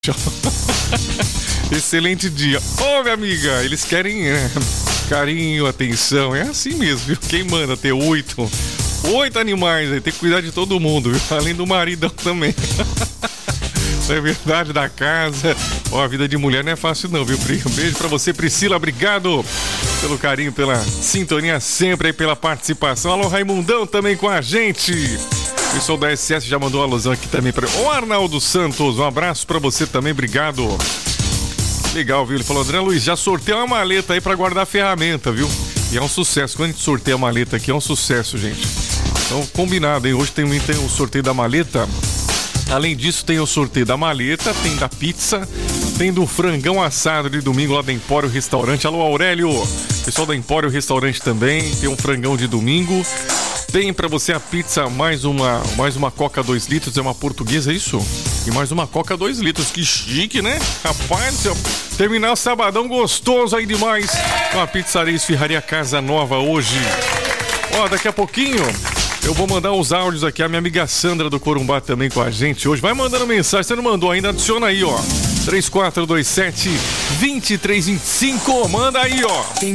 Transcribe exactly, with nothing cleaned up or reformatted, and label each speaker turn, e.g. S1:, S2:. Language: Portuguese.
S1: Excelente dia. Ô, oh, minha amiga, eles querem é, carinho, atenção. É assim mesmo, viu? Quem manda ter oito? Oito animais aí, tem que cuidar de todo mundo, viu? Além do maridão também. Isso é verdade, da casa. Ó, oh, a vida de mulher não é fácil não, viu, Pri? Um beijo pra você, Priscila. Obrigado pelo carinho, pela sintonia sempre aí, pela participação. Alô, Raimundão também com a gente. O pessoal da S S já mandou uma alusão aqui também para o Arnaldo Santos. Um abraço pra você também, obrigado. Legal, viu? Ele falou, André Luiz, já sorteia uma maleta aí pra guardar a ferramenta, viu? E é um sucesso. Quando a gente sorteia a maleta aqui, é um sucesso, gente. Então, combinado, hein? Hoje tem, tem o sorteio da maleta. Além disso, tem o sorteio da maleta, tem da pizza, tem do frangão assado de domingo lá da Empório Restaurante. Alô, Aurélio! Pessoal da Empório Restaurante também, tem um frangão de domingo. Tem pra você a pizza, mais uma, mais uma Coca dois litros, é uma portuguesa, é isso? E mais uma Coca dois litros, que chique, né? Rapaz, seu... terminar o sabadão gostoso aí demais com a Pizzaria Esfirraria Casa Nova hoje. Ó, daqui a pouquinho eu vou mandar os áudios aqui, a minha amiga Sandra do Corumbá também com a gente hoje. Vai mandando mensagem, você não mandou ainda, adiciona aí, ó. três quatro dois sete, dois três dois cinco, manda aí, ó.